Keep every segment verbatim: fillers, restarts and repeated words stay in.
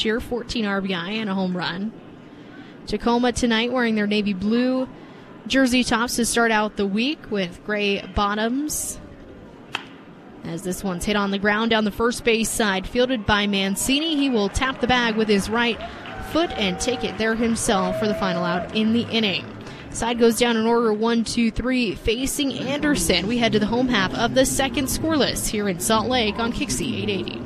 this year, fourteen R B I and a home run. Tacoma tonight wearing their navy blue jersey tops to start out the week with gray bottoms. As this one's hit on the ground down the first base side, fielded by Mancini. He will tap the bag with his right foot and take it there himself for the final out in the inning. Side goes down in order one, two, three, facing Anderson. We head to the home half of the second scoreless here in Salt Lake on Kixie eight eighty.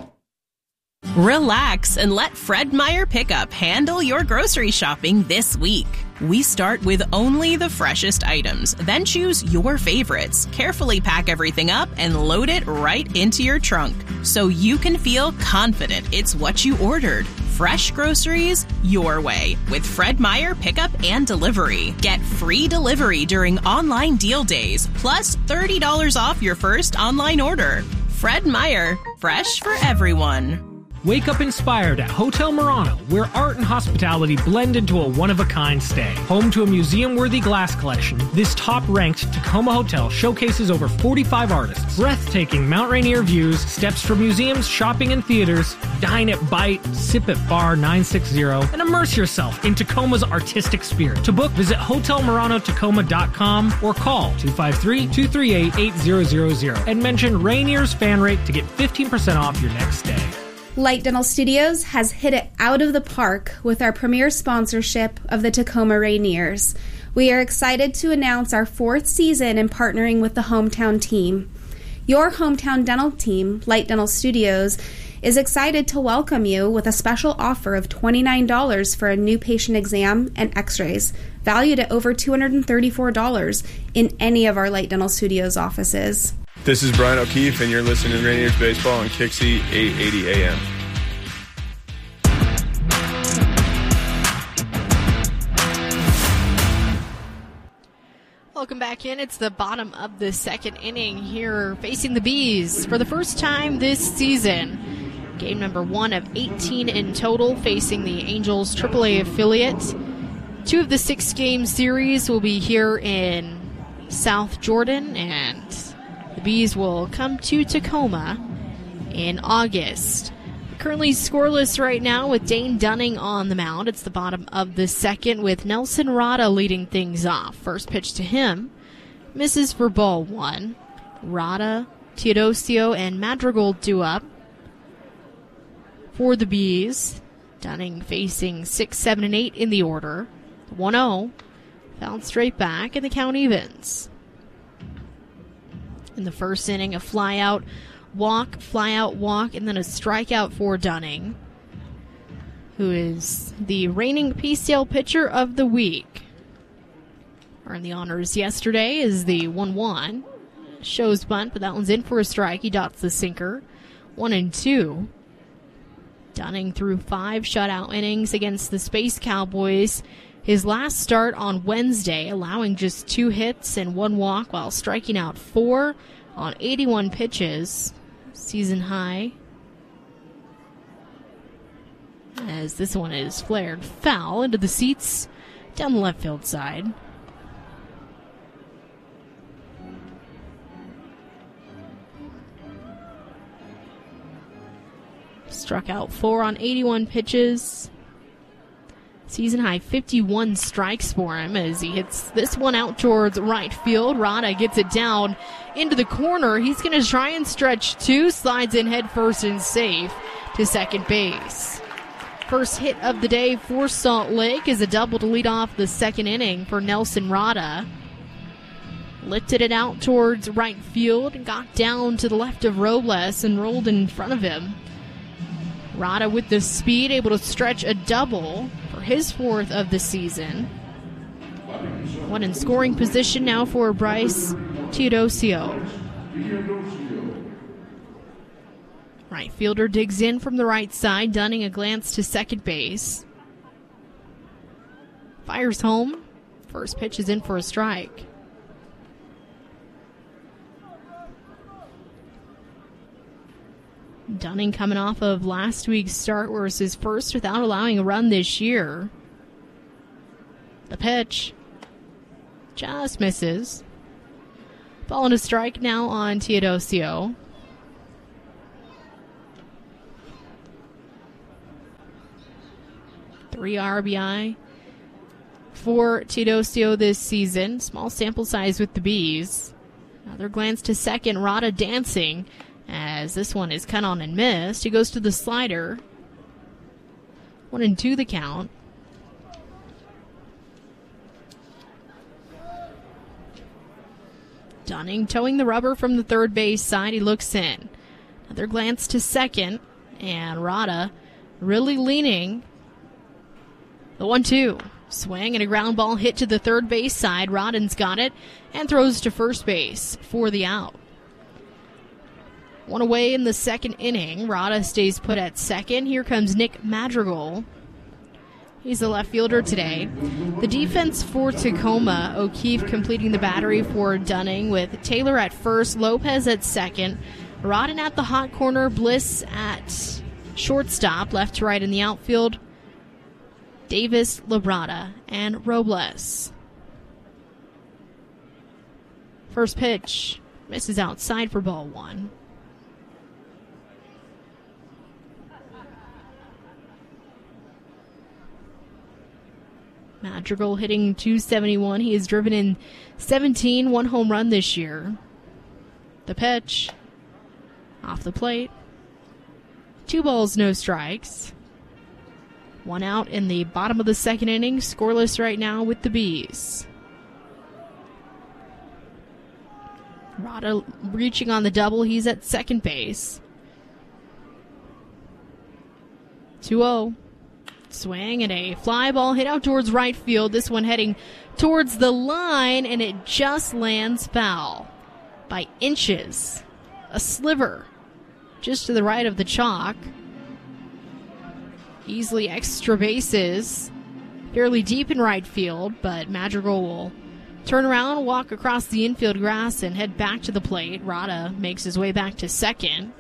Relax and let Fred Meyer Pickup handle your grocery shopping this week. We start with only the freshest items, then choose your favorites, carefully pack everything up, and load it right into your trunk so you can feel confident it's what you ordered. Fresh groceries your way with Fred Meyer Pickup and Delivery. Get free delivery during online deal days, plus thirty dollars off your first online order. Fred Meyer, fresh for everyone. Wake up inspired at Hotel Murano, where art and hospitality blend into a one-of-a-kind stay. Home to a museum-worthy glass collection, this top-ranked Tacoma hotel showcases over forty-five artists, breathtaking Mount Rainier views, steps from museums, shopping, and theaters. Dine at Bite, sip at Bar nine sixty, and immerse yourself in Tacoma's artistic spirit. To book, visit hotel murano tacoma dot com or call two five three, two three eight, eight zero zero zero and mention Rainier's fan rate to get fifteen percent off your next stay. Light Dental Studios has hit it out of the park with our premier sponsorship of the Tacoma Rainiers. We are excited to announce our fourth season in partnering with the hometown team. Your hometown dental team, Light Dental Studios, is excited to welcome you with a special offer of twenty-nine dollars for a new patient exam and x-rays, valued at over two hundred thirty-four dollars in any of our Light Dental Studios offices. This is Brian O'Keefe, and you're listening to Rainiers Baseball on Kixie eight eighty A M. Welcome back in. It's the bottom of the second inning here facing the Bees for the first time this season. Game number one of eighteen in total facing the Angels triple A affiliate. Two of the six game series will be here in South Jordan, and the Bees will come to Tacoma in August. Currently scoreless right now with Dane Dunning on the mound. It's the bottom of the second with Nelson Rada leading things off. First pitch to him misses for ball one. Rada, Teodosio, and Madrigal due up for the Bees. Dunning facing six, seven, and eight in the order. one oh. Fouled straight back, and the count evens. In the first inning, a fly out, walk, fly out, walk, and then a strikeout for Dunning, who is the reigning Peacedale pitcher of the week. Earned the honors yesterday is the one one. Shows bunt, but that one's in for a strike. He dots the sinker. One and two. Dunning threw five shutout innings against the Space Cowboys. His last start on Wednesday, allowing just two hits and one walk while striking out four on eighty-one pitches. Season high. As this one is flared foul into the seats down the left field side. Struck out four on eighty-one pitches. Season high fifty-one strikes for him as he hits this one out towards right field. Rada gets it down into the corner. He's going to try and stretch two. Slides in head first and safe to second base. First hit of the day for Salt Lake is a double to lead off the second inning for Nelson Rada. Lifted it out towards right field and got down to the left of Robles and rolled in front of him. Rada with the speed, able to stretch a double for his fourth of the season. One in scoring position now for Bryce Teodosio. Right fielder digs in from the right side. Dunning a glance to second base. Fires home. First pitch is in for a strike. Dunning coming off of last week's start where it was his first without allowing a run this year. The pitch just misses. Ball and a strike now on Teodosio. Three R B I for Teodosio this season. Small sample size with the Bees. Another glance to second. Rada dancing as this one is cut on and missed. He goes to the slider. One and two the count. Dunning towing the rubber from the third base side. He looks in. Another glance to second. And Rada really leaning. The one two. Swing and a ground ball hit to the third base side. Rodden's got it and throws to first base for the out. One away in the second inning. Rada stays put at second. Here comes Nick Madrigal. He's the left fielder today. The defense for Tacoma, O'Keefe completing the battery for Dunning with Taylor at first, Lopez at second, Rodden at the hot corner, Bliss at shortstop, left to right in the outfield, Davis, Labrada, and Robles. First pitch misses outside for ball one. Madrigal hitting two seventy-one. He has driven in seventeen, one home run this year. The pitch. Off the plate. Two balls, no strikes. One out in the bottom of the second inning. Scoreless right now with the Bees. Rada reaching on the double. He's at second base. two oh. Swing and a fly ball hit out towards right field. This one heading towards the line, and it just lands foul by inches. A sliver just to the right of the chalk. Easily extra bases. Fairly deep in right field, but Madrigal will turn around, walk across the infield grass, and head back to the plate. Rada makes his way back to second.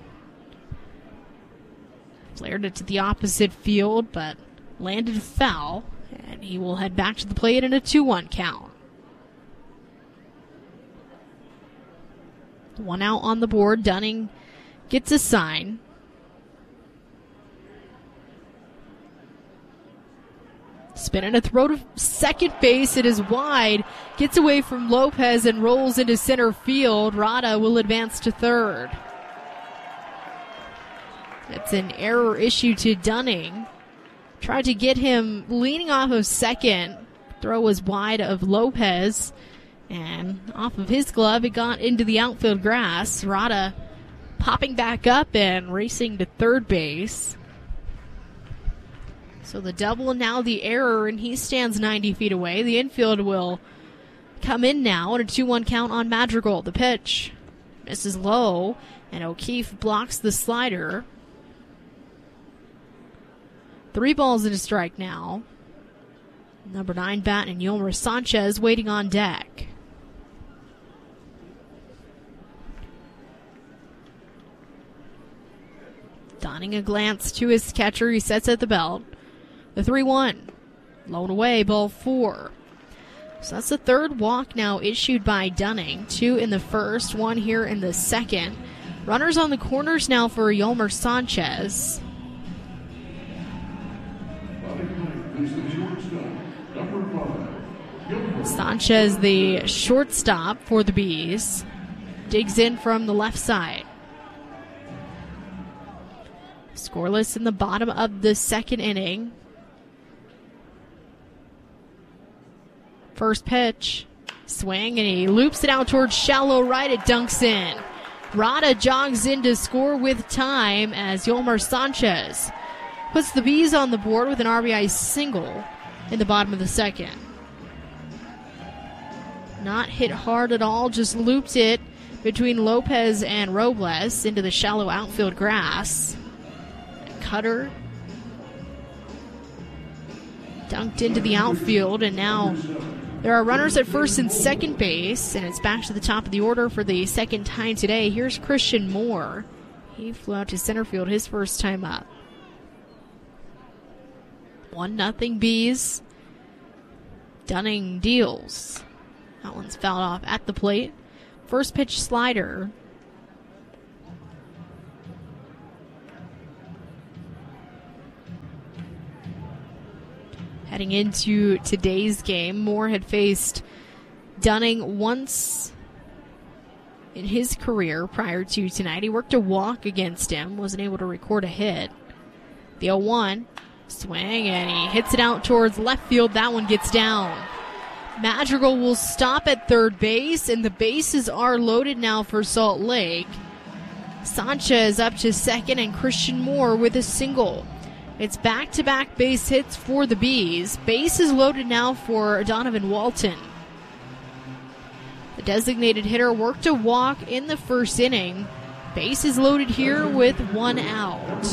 Flared it to the opposite field, but landed foul, and he will head back to the plate in a two one count. One out on the board. Dunning gets a sign. Spinning a throw to second base. It is wide. Gets away from Lopez and rolls into center field. Rada will advance to third. It's an error issue to Dunning. Tried to get him leaning off of second. Throw was wide of Lopez. And off of his glove, it got into the outfield grass. Rada popping back up and racing to third base. So the double and now the error, and he stands ninety feet away. The infield will come in now on a two one count on Madrigal. The pitch misses low, and O'Keefe blocks the slider. Three balls and a strike now. Number nine bat and Yolmer Sanchez waiting on deck. Donning a glance to his catcher. He sets at the belt. The three one. Blown away, ball four. So that's the third walk now issued by Dunning. Two in the first, one here in the second. Runners on the corners now for Yolmer Sanchez. Sanchez, the shortstop for the Bees, digs in from the left side. Scoreless in the bottom of the second inning. First pitch, swing, and he loops it out towards shallow right. It dunks in. Rada jogs in to score with time as Yolmer Sanchez puts the Bees on the board with an R B I single in the bottom of the second. Not hit hard at all, just looped it between Lopez and Robles into the shallow outfield grass. Cutter dunked into the outfield, and now there are runners at first and second base, and it's back to the top of the order for the second time today. Here's Christian Moore. He flew out to center field his first time up. One nothing Bees. Dunning deals. That one's fouled off at the plate. First pitch slider. Heading into today's game, Moore had faced Dunning once in his career prior to tonight. He worked a walk against him, wasn't able to record a hit. The oh one, swing, and he hits it out towards left field. That one gets down. Madrigal will stop at third base, and the bases are loaded now for Salt Lake. Sanchez up to second, and Christian Moore with a single. It's back-to-back base hits for the Bees. Bases loaded now for Donovan Walton. The designated hitter worked a walk in the first inning. Bases loaded here with one out.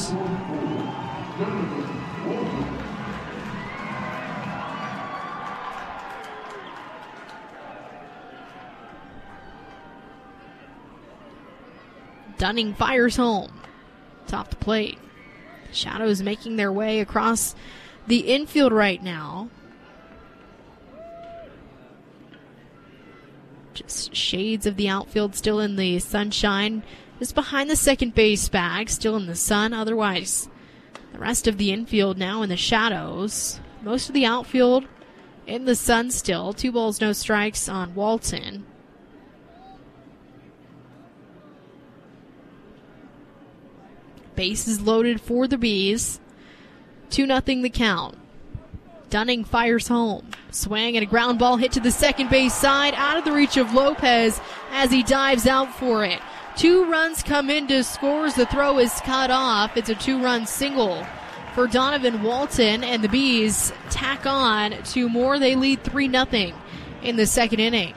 Dunning fires home. Top the plate. Shadows making their way across the infield right now. Just shades of the outfield still in the sunshine. Just behind the second base bag, still in the sun. Otherwise, the rest of the infield now in the shadows. Most of the outfield in the sun still. Two balls, no strikes on Walton. Bases loaded for the Bees. two nothing the count. Dunning fires home. Swing and a ground ball hit to the second base side, out of the reach of Lopez as he dives out for it. Two runs come in to score as the throw is cut off. It's a two-run single for Donovan Walton, and the Bees tack on two more. They lead three nothing in the second inning.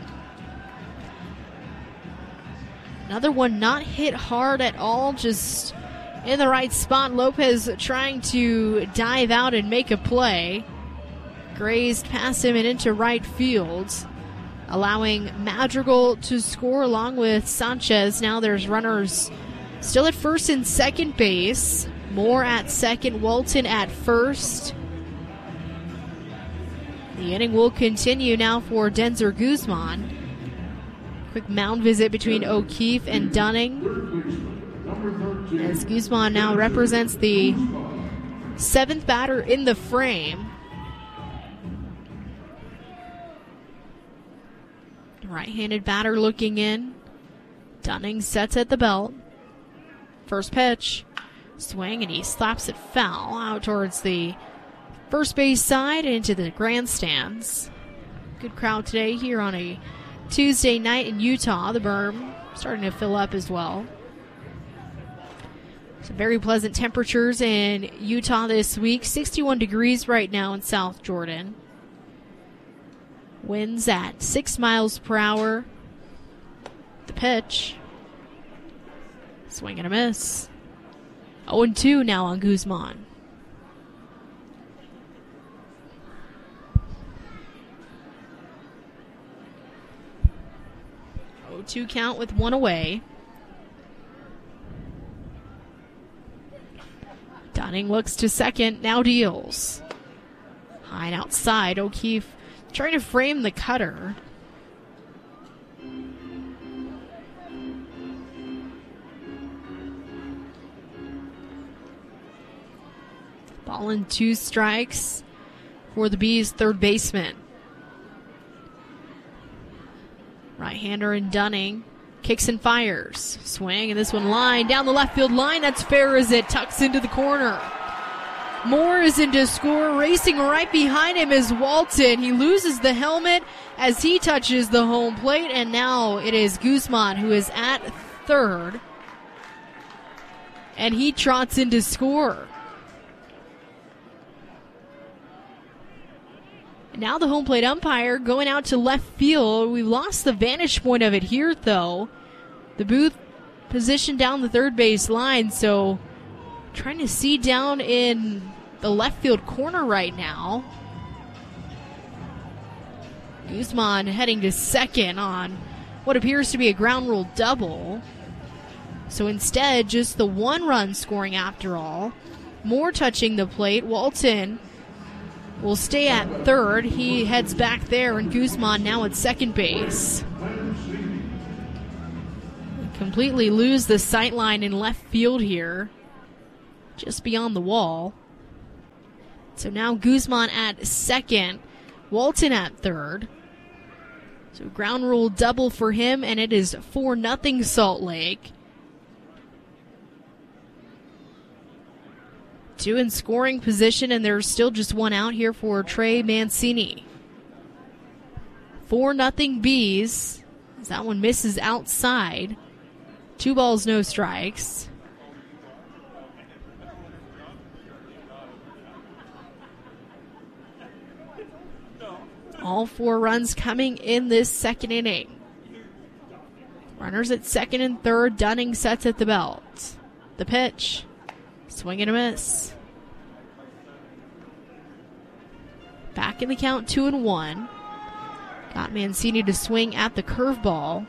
Another one not hit hard at all, just in the right spot. Lopez trying to dive out and make a play. Grazed past him and into right field, allowing Madrigal to score along with Sanchez. Now there's runners still at first and second base. Moore at second, Walton at first. The inning will continue now for Denzer Guzman. Quick mound visit between O'Keefe and Dunning, as Guzman now represents the seventh batter in the frame. Right-handed batter looking in. Dunning sets at the belt. First pitch. Swing, and he slaps it foul out towards the first base side into the grandstands. Good crowd today here on a Tuesday night in Utah. The berm starting to fill up as well. Some very pleasant temperatures in Utah this week. sixty-one degrees right now in South Jordan. Winds at six miles per hour. The pitch. Swing and a miss. oh and two now on Guzman. oh two count with one away. Dunning looks to second, now deals. High and outside, O'Keefe trying to frame the cutter. Ball and two strikes for the Bees' third baseman. Right-hander in Dunning. Kicks and fires. Swing, and this one line down the left field line. That's fair as it tucks into the corner. Moore is in to score. Racing right behind him is Walton. He loses the helmet as he touches the home plate, and now it is Guzman who is at third. And he trots in to score. Now the home plate umpire going out to left field. We lost the vantage point of it here, though. The booth positioned down the third base line, so trying to see down in the left field corner right now. Guzman heading to second on what appears to be a ground rule double. So instead, just the one run scoring after all. Moore touching the plate. Walton will stay at third. He heads back there, and Guzman now at second base. Completely lose the sight line in left field here, just beyond the wall. So now Guzman at second, Walton at third. So ground rule double for him, and it is four nothing Salt Lake. Two in scoring position, and there's still just one out here for Trey Mancini. four nothing Bees. As that one misses outside. Two balls, no strikes. All four runs coming in this second inning. Runners at second and third. Dunning sets at the belt. The pitch. Swing and a miss. Back in the count, two and one. Got Mancini to swing at the curveball.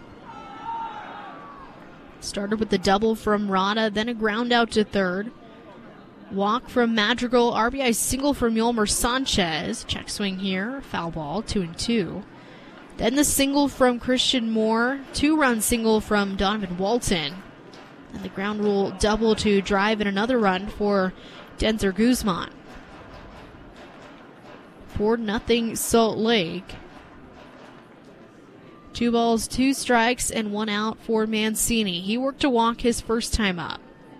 Started with the double from Rada, then a ground out to third. Walk from Madrigal, R B I single from Yolmer Sanchez. Check swing here, foul ball, two and two. Then the single from Christian Moore, two-run single from Donovan Walton. And the ground rule double to drive in another run for Denzer Guzman. four nothing Salt Lake. Two balls, two strikes, and one out for Mancini. He worked a walk his first time up.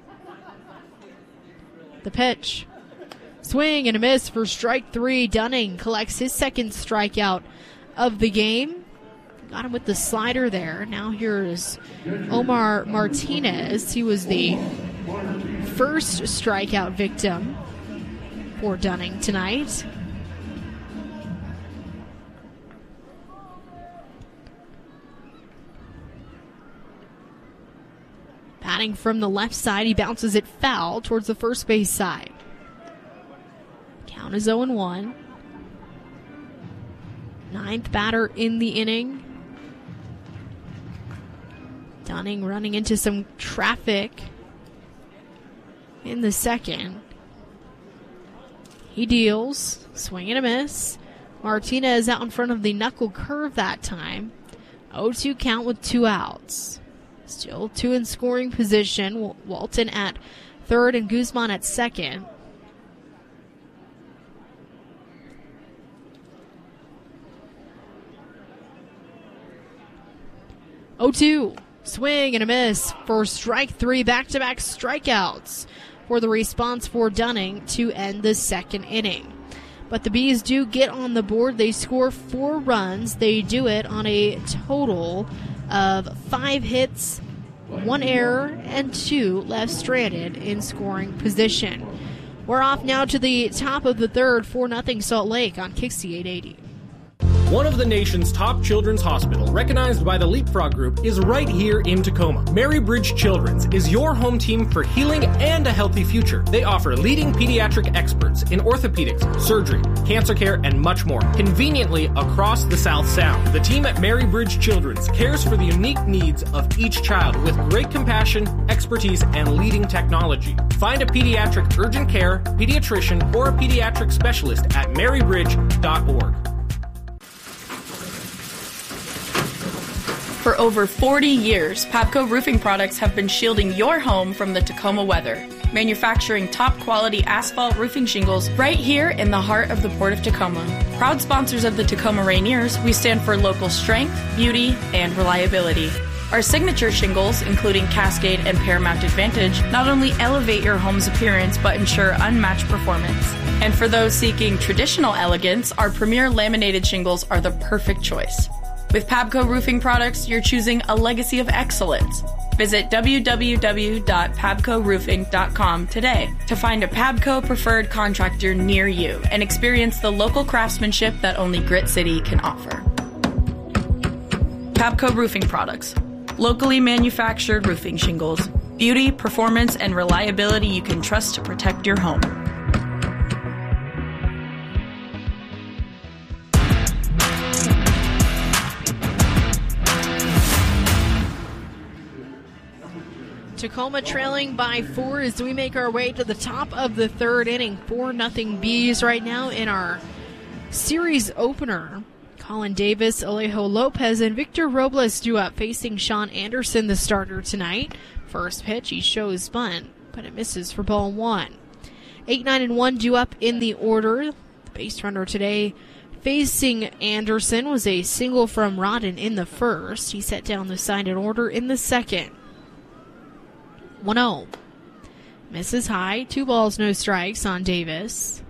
The pitch. Swing and a miss for strike three. Dunning collects his second strikeout of the game. Got him with the slider there. Now here's Omar Martinez. He was the first strikeout victim for Dunning tonight. Batting from the left side, he bounces it foul towards the first base side. Count is oh and one. Ninth batter in the inning. Dunning running into some traffic in the second. He deals. Swing and a miss. Martinez out in front of the knuckle curve that time. oh two count with two outs. Still two in scoring position. Walton at third and Guzman at second. oh two. Swing and a miss for strike three. Back-to-back strikeouts for the response for Dunning to end the second inning. But the Bees do get on the board. They score four runs. They do it on a total of five hits, one error, and two left stranded in scoring position. We're off now to the top of the third, four nothing Salt Lake on Kixie eight eighty. One of the nation's top children's hospital, recognized by the Leapfrog Group, is right here in Tacoma. Mary Bridge Children's is your home team for healing and a healthy future. They offer leading pediatric experts in orthopedics, surgery, cancer care, and much more, conveniently across the South Sound. The team at Mary Bridge Children's cares for the unique needs of each child with great compassion, expertise, and leading technology. Find a pediatric urgent care, pediatrician, or a pediatric specialist at mary bridge dot org. For over forty years, Pabco Roofing Products have been shielding your home from the Tacoma weather, manufacturing top-quality asphalt roofing shingles right here in the heart of the Port of Tacoma. Proud sponsors of the Tacoma Rainiers, we stand for local strength, beauty, and reliability. Our signature shingles, including Cascade and Paramount Advantage, not only elevate your home's appearance but ensure unmatched performance. And for those seeking traditional elegance, our premier laminated shingles are the perfect choice. With Pabco Roofing Products, you're choosing a legacy of excellence. Visit w w w dot pabco roofing dot com today to find a Pabco preferred contractor near you and experience the local craftsmanship that only Grit City can offer. Pabco Roofing Products. Locally manufactured roofing shingles. Beauty, performance, and reliability you can trust to protect your home. Tacoma trailing by four as we make our way to the top of the third inning. four nothing Bees right now in our series opener. Colin Davis, Alejo Lopez, and Victor Robles due up facing Sean Anderson, the starter tonight. First pitch, he shows bunt, but it misses for ball one. eight, nine, and one due up in the order. The base runner today facing Anderson was a single from Rodden in the first. He set down the side in order in the second. one oh. Misses high. Two balls, no strikes on Davis.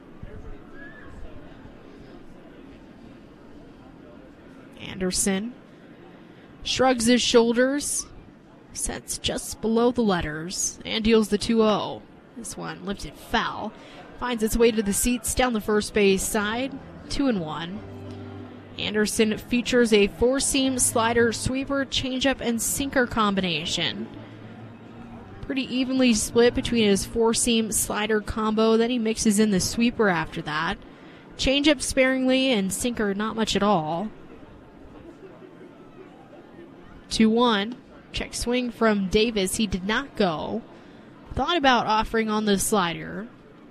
Anderson shrugs his shoulders, sets just below the letters, and deals the two oh. This one lifted foul. Finds its way to the seats down the first base side. Two and one. Anderson features a four-seam slider, sweeper, changeup, and sinker combination. Pretty evenly split between his four-seam slider combo. Then he mixes in the sweeper after that. Changeup sparingly and sinker not much at all. two one. Check swing from Davis. He did not go. Thought about offering on the slider.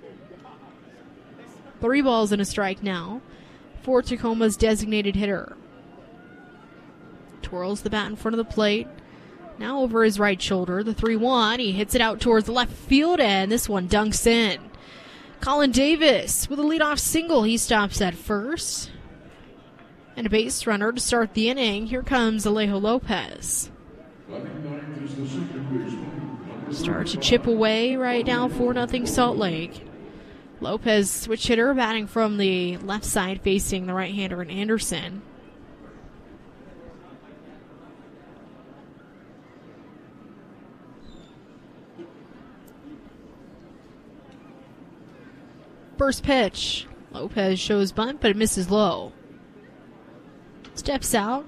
Three balls and a strike now for Tacoma's designated hitter. Twirls the bat in front of the plate. Now over his right shoulder. The three one. He hits it out towards the left field, and this one dunks in. Colin Davis with a leadoff single. He stops at first. And a base runner to start the inning. Here comes Alejo Lopez. Start to chip away right now, four nothing Salt Lake. Lopez, switch hitter, batting from the left side, facing the right-hander in Anderson. First pitch. Lopez shows bunt, but it misses low. Steps out.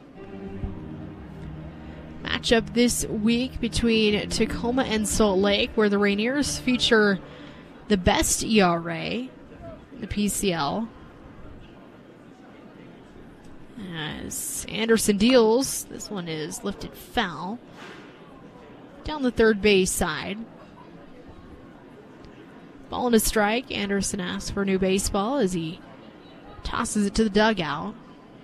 Matchup this week between Tacoma and Salt Lake, where the Rainiers feature the best E R A in the P C L. As Anderson deals, this one is lifted foul. Down the third base side. Ball and a strike. Anderson asks for a new baseball as he tosses it to the dugout.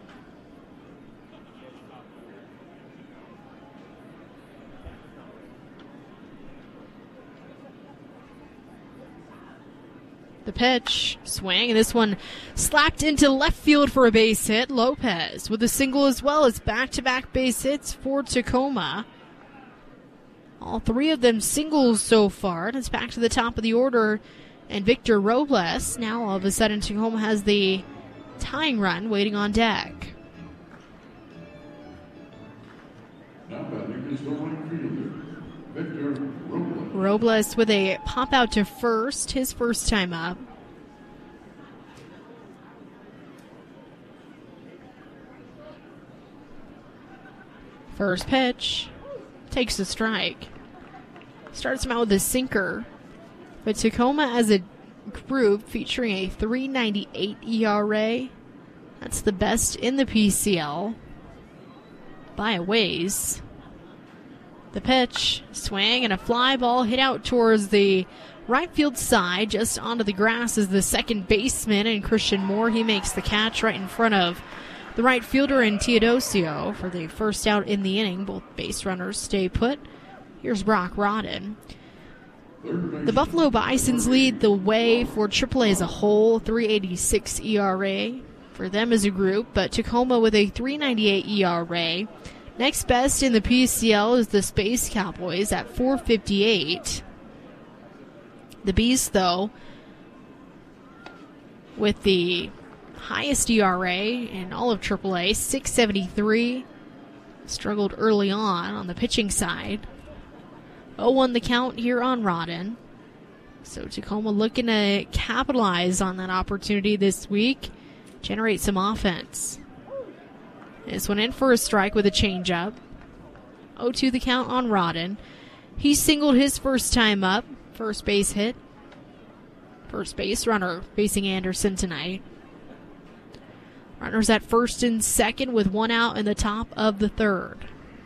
The pitch, swing, and this one slapped into left field for a base hit. Lopez with a single as well as back-to-back base hits for Tacoma. All three of them singles so far, and it's back to the top of the order. And Victor Robles, now all of a sudden Tacoma has the tying run waiting on deck. Now batting is the right fielder, Victor Robles. Robles with a pop out to first, his first time up. First pitch, takes a strike. Starts him out with a sinker. But Tacoma as a group featuring a three ninety-eight E R A. That's the best in the P C L by a ways. The pitch, swing, and a fly ball hit out towards the right field side, just onto the grass is the second baseman, and Christian Moore, he makes the catch right in front of the right fielder in Teodosio for the first out in the inning. Both base runners stay put. Here's Brock Rodden. The Buffalo Bisons lead the way for triple A as a whole, three eighty-six E R A for them as a group, but Tacoma with a three ninety-eight E R A. Next best in the P C L is the Space Cowboys at four fifty-eight. The Bees, though, with the highest E R A in all of triple A, six seventy-three. Struggled early on on the pitching side. oh one the count here on Rodden. So Tacoma looking to capitalize on that opportunity this week, generate some offense. This one in for a strike with a changeup. oh two the count on Rodden. He singled his first time up. First base hit. First base runner facing Anderson tonight. Runners at first and second with one out in the top of the third.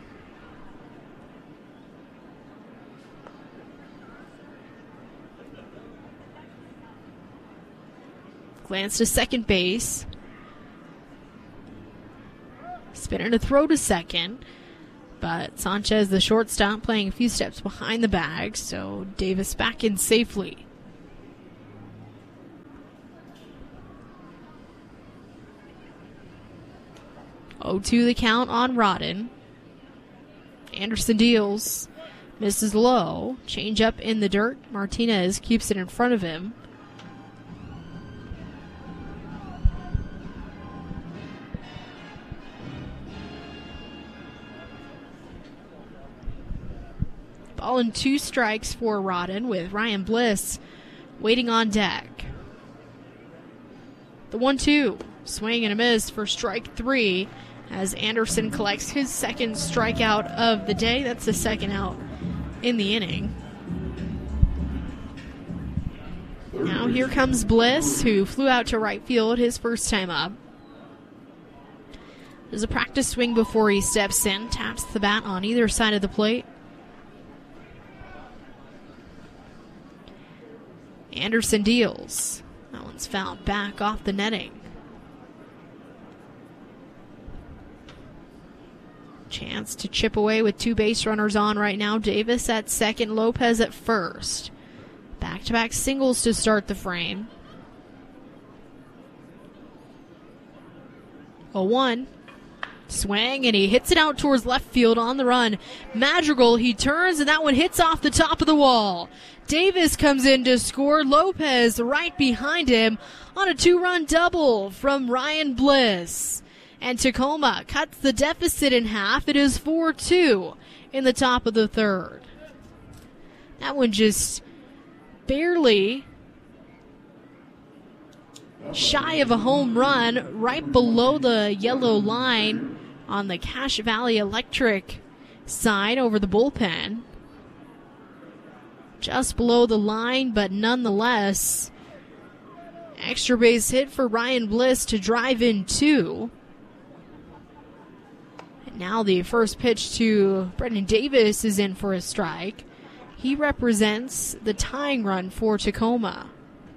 Glance to second base. Spinning to throw to second. But Sanchez, the shortstop, playing a few steps behind the bag. So Davis back in safely. oh two the count on Rodden. Anderson deals. Misses low. Change up in the dirt. Martinez keeps it in front of him. Ball and two strikes for Rodden with Ryan Bliss waiting on deck. The one two. Swing and a miss for strike three as Anderson collects his second strikeout of the day. That's the second out in the inning. Now here comes Bliss, who flew out to right field his first time up. Does a practice swing before he steps in, taps the bat on either side of the plate. Anderson deals. That one's fouled back off the netting. Chance to chip away with two base runners on right now. Davis at second, Lopez at first. Back-to-back singles to start the frame. oh one. Swing, and he hits it out towards left field on the run. Madrigal, he turns, and that one hits off the top of the wall. Davis comes in to score. Lopez right behind him on a two-run double from Ryan Bliss. And Tacoma cuts the deficit in half. It is four two in the top of the third. That one just barely shy of a home run, right below the yellow line on the Cache Valley Electric side over the bullpen. Just below the line, but nonetheless, extra base hit for Ryan Bliss to drive in two. And now the first pitch to Brendan Davis is in for a strike. He represents the tying run for Tacoma.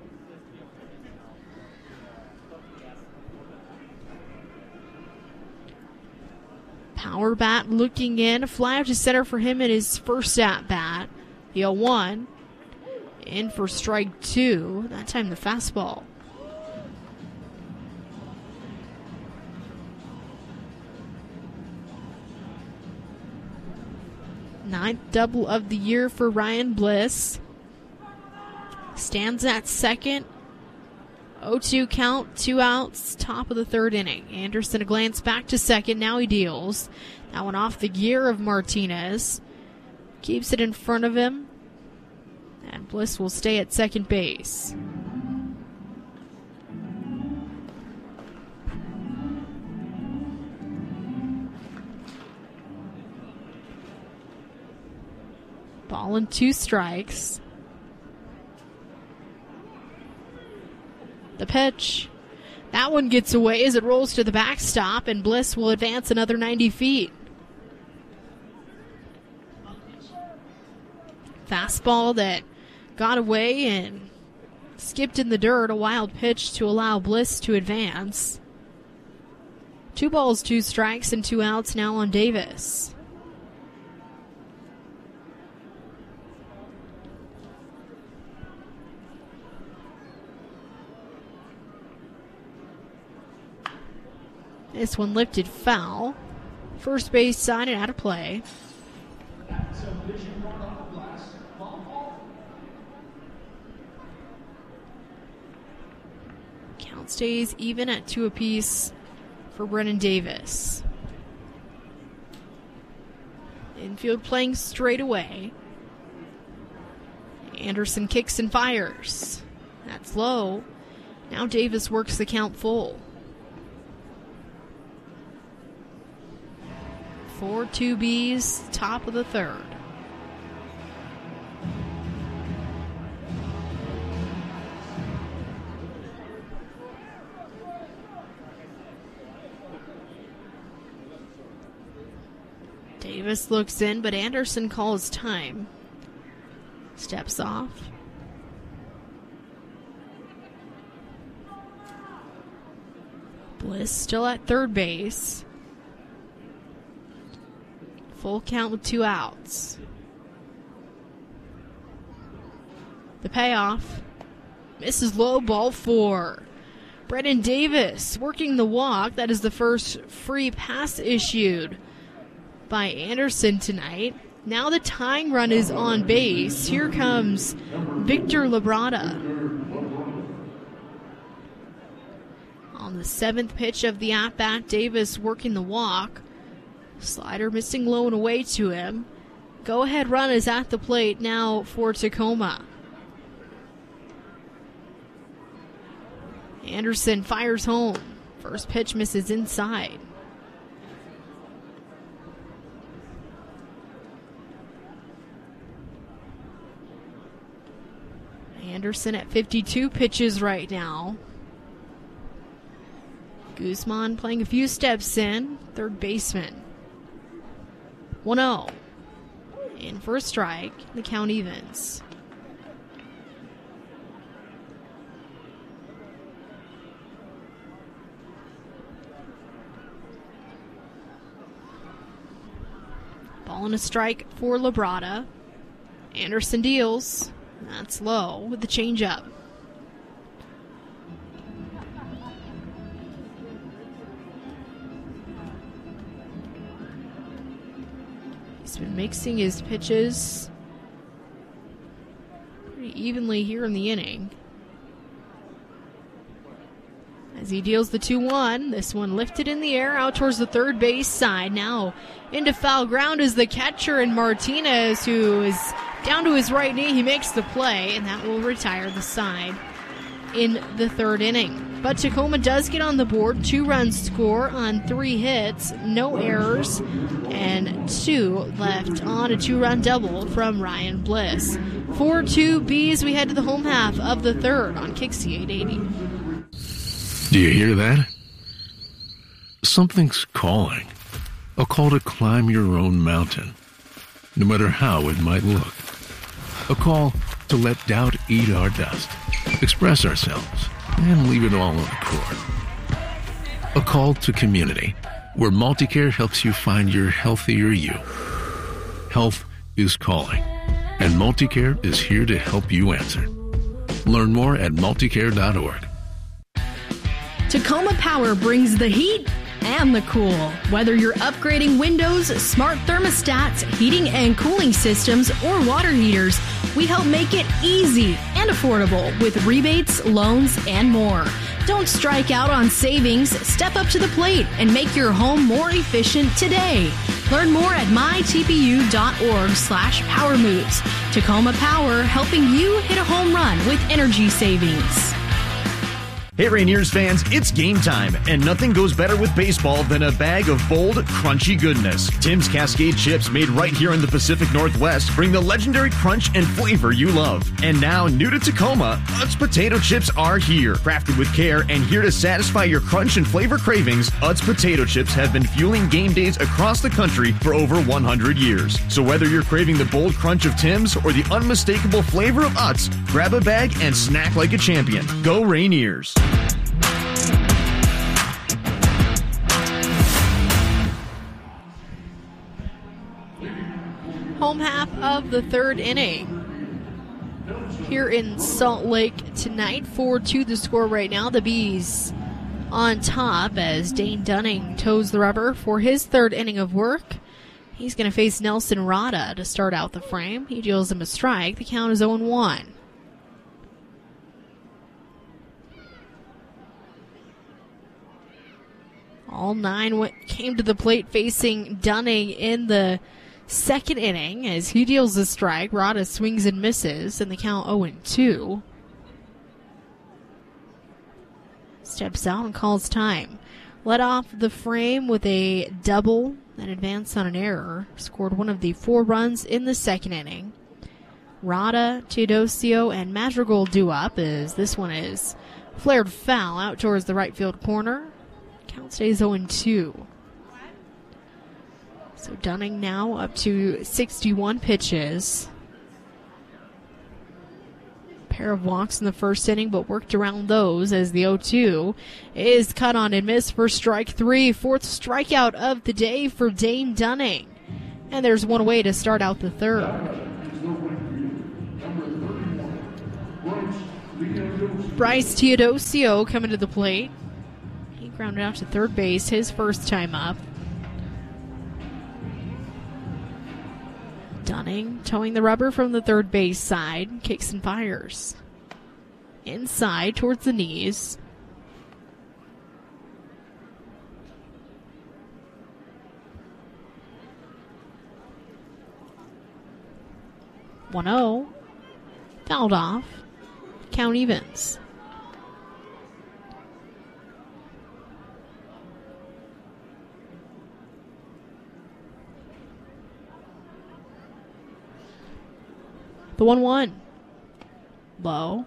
Power bat looking in. A fly out to center for him in his first at bat. The oh one. In for strike two. That time the fastball. Ninth double of the year for Ryan Bliss. Stands at second. oh two count, two outs, top of the third inning. Anderson a glance back to second. Now he deals. That one off the gear of Martinez. Keeps it in front of him. And Bliss will stay at second base. Ball and two strikes. The pitch. That one gets away as it rolls to the backstop, and Bliss will advance another ninety feet. Fastball that got away and skipped in the dirt. A wild pitch to allow Bliss to advance. Two balls, two strikes, and two outs now on Davis. This one lifted foul. First base side and out of play. Count stays even at two apiece for Brennan Davis. Infield playing straight away. Anderson kicks and fires. That's low. Now Davis works the count full. four two B's, top of the third. Davis looks in, but Anderson calls time. Steps off. Bliss still at third base. Full count with two outs. The payoff. Misses low, ball four. Brennan Davis working the walk. That is the first free pass issued by Anderson tonight. Now the tying run is on base. Here comes Victor Labrada. On the seventh pitch of the at-bat, Davis working the walk. Slider missing low and away to him. Go-ahead run is at the plate now for Tacoma. Anderson fires home. First pitch misses inside. Anderson at fifty-two pitches right now. Guzman playing a few steps in. Third baseman. one oh. In for a strike. The count evens. Ball and a strike for Labrada. Anderson deals. That's low with the changeup. He's been mixing his pitches pretty evenly here in the inning. As he deals the two one, this one lifted in the air out towards the third base side. Now into foul ground is the catcher, and Martinez, who is down to his right knee. He makes the play, and that will retire the side in the third inning. But Tacoma does get on the board. Two runs score on three hits, no errors, and two left on a two-run double from Ryan Bliss. four two Bs, we head to the home half of the third on Kixie eight eighty. Do you hear that? Something's calling. A call to climb your own mountain, no matter how it might look. A call to let doubt eat our dust, express ourselves, and leave it all on the court. A call to community, where Multicare helps you find your healthier you. Health is calling, and Multicare is here to help you answer. Learn more at multicare dot org. Tacoma Power brings the heat and the cool. Whether you're upgrading windows, smart thermostats, heating and cooling systems, or water heaters, we help make it easy and affordable with rebates, loans, and more. Don't strike out on savings. Step up to the plate and make your home more efficient today. Learn more at my t p u dot org slash power moves. Tacoma Power, helping you hit a home run with energy savings. Hey Rainiers fans, it's game time, and nothing goes better with baseball than a bag of bold, crunchy goodness. Tim's Cascade chips, made right here in the Pacific Northwest, bring the legendary crunch and flavor you love. And now, new to Tacoma, Utz potato chips are here. Crafted with care and here to satisfy your crunch and flavor cravings, Utz potato chips have been fueling game days across the country for over one hundred years. So whether you're craving the bold crunch of Tim's or the unmistakable flavor of Utz, grab a bag and snack like a champion. Go Rainiers! Home half of the third inning here in Salt Lake tonight. four two the score right now. The Bees on top as Dane Dunning toes the rubber for his third inning of work. He's going to face Nelson Rada to start out the frame. He deals him a strike. The count is oh one. All nine went, came to the plate facing Dunning in the second inning as he deals the strike. Rada swings and misses, and the count oh two. Steps out and calls time. Led off the frame with a double, then advanced on an error. Scored one of the four runs in the second inning. Rada, Teodosio, and Madrigal due up as this one is flared foul out towards the right field corner. Count stays oh two. So Dunning now up to sixty-one pitches. Pair of walks in the first inning, but worked around those as the oh two is cut on and missed for strike three. Fourth strikeout of the day for Dane Dunning. And there's one away to start out the third. Bryce Teodosio coming to the plate. He grounded out to third base his first time up. Dunning towing the rubber from the third base side. Kicks and fires. Inside towards the knees. one oh. Fouled off. Count evens. The one one. Low.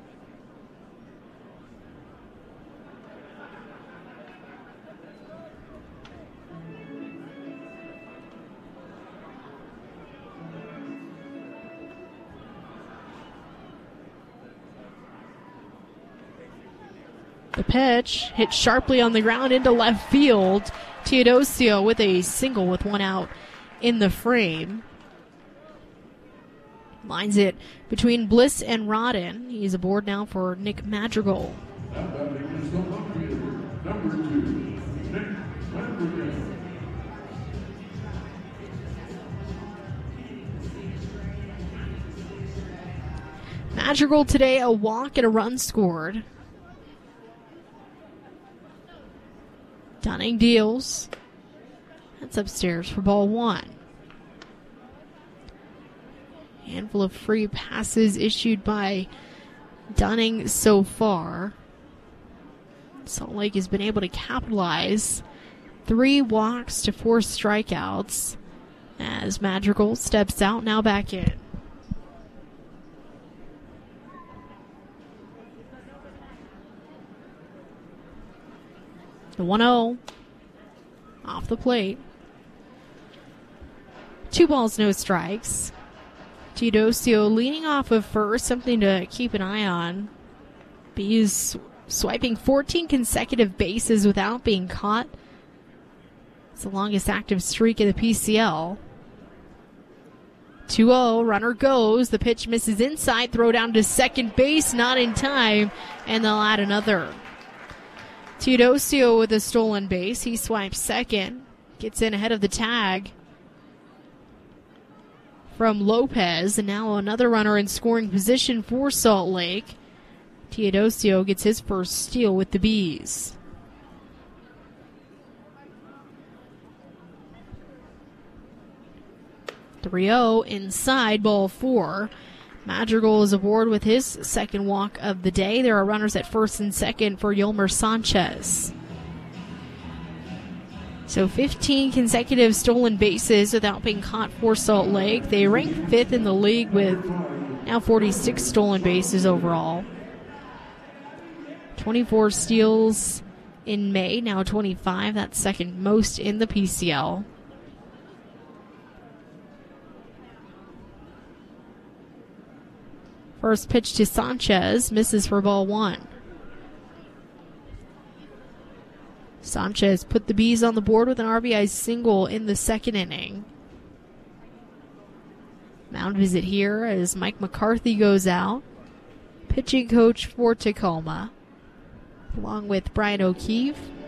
The pitch hit sharply on the ground into left field. Teodosio with a single with one out in the frame. Lines it between Bliss and Rodden. He's aboard now for Nick Madrigal. Madrigal today, a walk and a run scored. Dunning deals. That's upstairs for ball one. Handful of free passes issued by Dunning so far. Salt Lake has been able to capitalize. Three walks to four strikeouts as Madrigal steps out, now back in. The one oh off the plate. Two balls, no strikes. Teodosio leaning off of first, something to keep an eye on. Bees swiping fourteen consecutive bases without being caught. It's the longest active streak in the P C L. two oh, runner goes. The pitch misses inside, throw down to second base, not in time, and they'll add another. Teodosio with a stolen base. He swipes second. Gets in ahead of the tag from Lopez. And now another runner in scoring position for Salt Lake. Teodosio gets his first steal with the Bees. three oh inside, ball four. Madrigal is aboard with his second walk of the day. There are runners at first and second for Yolmer Sanchez. So fifteen consecutive stolen bases without being caught for Salt Lake. They rank fifth in the league with now forty-six stolen bases overall. twenty-four steals in May, now twenty-five. That's second most in the P C L. First pitch to Sanchez, misses for ball one. Sanchez put the Bees on the board with an R B I single in the second inning. Mound visit here as Mike McCarthy goes out. Pitching coach for Tacoma, along with Brian O'Keefe.